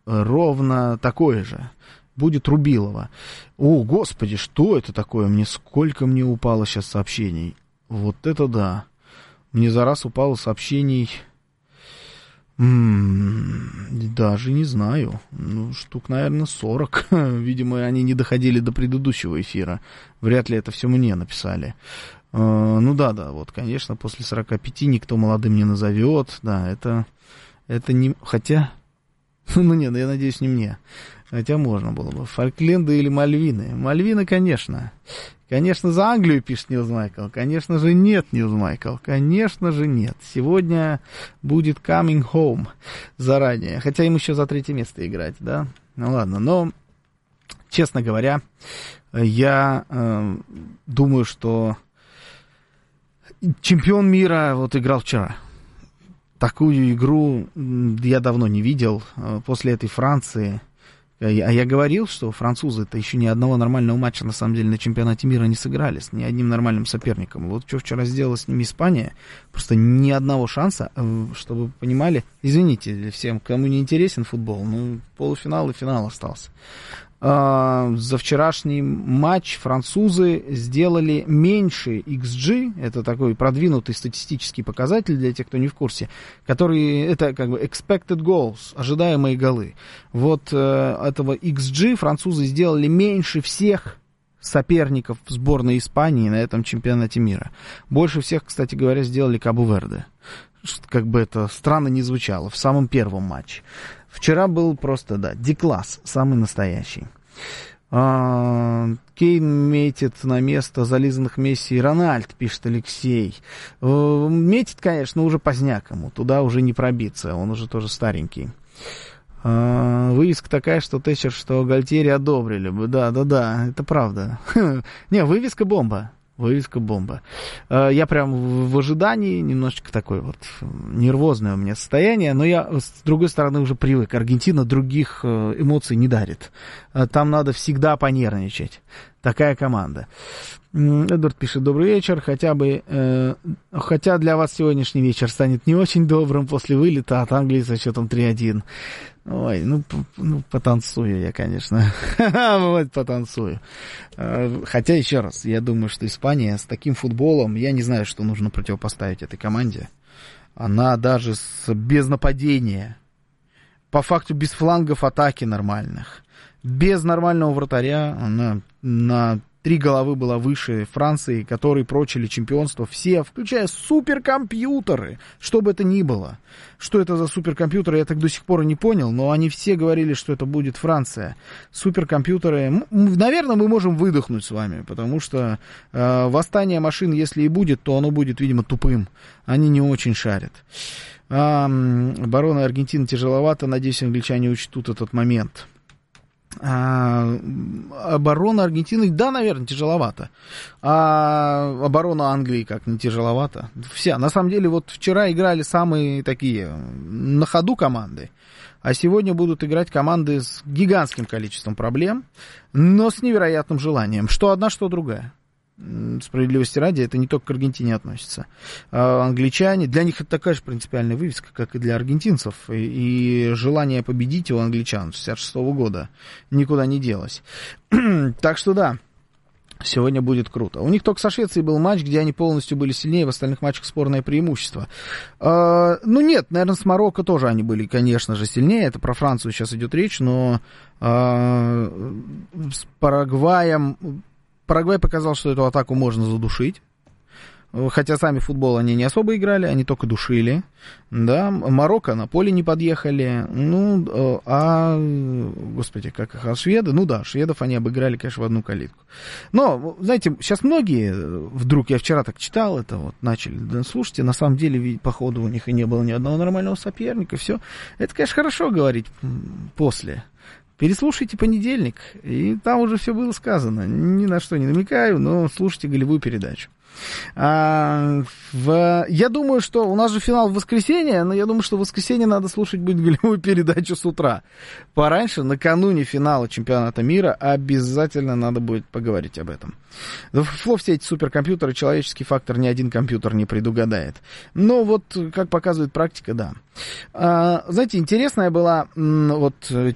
ровно такое же. Будет Рубилова. О, господи, что это такое? Сколько мне упало сейчас сообщений. Вот это да. Мне за раз упало сообщений... Даже не знаю. Штук, наверное, 40. Видимо, они не доходили до предыдущего эфира. Вряд ли это все мне написали. Да, вот, конечно, после 45 никто молодым не назовет. Да, это не... Хотя... я надеюсь, не мне. Хотя можно было бы. Фолкленды или Мальвины? Мальвины, конечно. Конечно, за Англию пишет Ньюс Майкл. Конечно же, нет, Ньюс Майкл. Конечно же, нет. Сегодня будет Coming Home заранее. Хотя им еще за 3-е место играть, да? Ну ладно, но, честно говоря, я думаю, что чемпион мира вот играл вчера. Такую игру я давно не видел. После этой Франции... А я говорил, что французы-то еще ни одного нормального матча, на самом деле, на чемпионате мира не сыграли с ни одним нормальным соперником. Вот что вчера сделала с ними Испания, просто ни одного шанса, чтобы вы понимали. Извините всем, кому не интересен футбол, полуфинал и финал остался. За вчерашний матч французы сделали меньше XG, это такой продвинутый статистический показатель для тех, кто не в курсе, который, это как бы expected goals, ожидаемые голы. Вот этого XG французы сделали меньше всех соперников сборной Испании на этом чемпионате мира. Больше всех, кстати говоря, сделали Кабо-Верде. Как бы это странно не звучало, в самом первом матче. Вчера был просто, D-класс, самый настоящий. Кейн метит на место зализанных Месси и Рональд, пишет Алексей. Метит, конечно, уже поздняк ему, туда уже не пробиться, он уже тоже старенький. Вывеска такая, что Тэтчер, что Гальтьери одобрили бы. Да, это правда. Не, вывеска бомба. Вывеска бомба. Я прям в ожидании, немножечко такое вот нервозное у меня состояние, но я, с другой стороны, уже привык. Аргентина других эмоций не дарит. Там надо всегда понервничать. Такая команда. Эдвард пишет: добрый вечер. Хотя для вас сегодняшний вечер станет не очень добрым после вылета от Англии со счетом 3-1. Ой, потанцую я, конечно. Вот потанцую. Хотя, еще раз, я думаю, что Испания с таким футболом, я не знаю, что нужно противопоставить этой команде. Она даже без нападения, по факту без флангов атаки нормальных, без нормального вратаря, она на 3 головы была выше Франции, которые прочили чемпионство все, включая суперкомпьютеры, что бы это ни было. Что это за суперкомпьютеры, я так до сих пор и не понял, но они все говорили, что это будет Франция. Суперкомпьютеры, наверное, мы можем выдохнуть с вами, потому что восстание машин, если и будет, то оно будет, видимо, тупым. Они не очень шарят. Оборона Аргентины тяжеловато, надеюсь, англичане учтут этот момент. Оборона Аргентины, да, наверное, тяжеловато. А оборона Англии как не тяжеловато. Вся. На самом деле, вот вчера играли самые такие на ходу команды, а сегодня будут играть команды с гигантским количеством проблем, но с невероятным желанием. Что одна, что другая. Справедливости ради, это не только к Аргентине относится. Англичане, для них это такая же принципиальная вывеска, как и для аргентинцев. И желание победить у англичан с 1966 года никуда не делось. Так что да, сегодня будет круто. У них только со Швецией был матч, где они полностью были сильнее, в остальных матчах спорное преимущество. Нет, наверное, с Марокко тоже они были, конечно же, сильнее. Это про Францию сейчас идет речь, но с Парагваем... Парагвай показал, что эту атаку можно задушить. Хотя сами в футбол они не особо играли, они только душили. Да, Марокко на поле не подъехали. Господи, шведы? Шведов они обыграли, конечно, в одну калитку. Но, знаете, сейчас многие, вдруг я вчера так читал это, вот, начали, слушайте, на самом деле, походу, у них и не было ни одного нормального соперника, все. Это, конечно, хорошо говорить после. Переслушайте понедельник, и там уже все было сказано. Ни на что не намекаю, но слушайте голевую передачу. Я думаю, что у нас же финал в воскресенье, но я думаю, что в воскресенье надо слушать будет голевую передачу с утра. Пораньше, накануне финала чемпионата мира, обязательно надо будет поговорить об этом. Все эти суперкомпьютеры, человеческий фактор ни один компьютер не предугадает. Но вот, как показывает практика, да. Знаете, интересная была